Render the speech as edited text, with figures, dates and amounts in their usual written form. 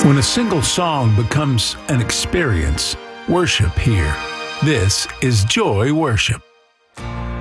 When a single song becomes an experience, worship here. This is Joy Worship.